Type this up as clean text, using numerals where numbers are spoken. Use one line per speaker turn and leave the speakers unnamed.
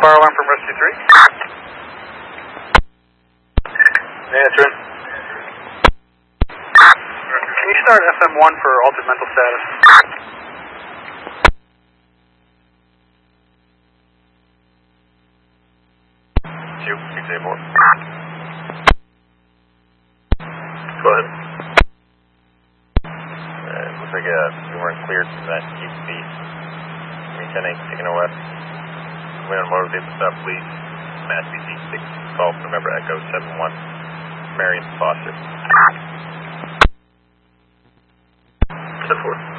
fire alarm from Rescue 3. Answering. Can you start FM1 for altered mental status?
Q, 684.
Go ahead.
Looks like we weren't cleared from that East Beach. 310 taking a west. Coming on motor vehicle stop, please. Mass BC 6, call from November Echo 71. Marion Foster.
10-4.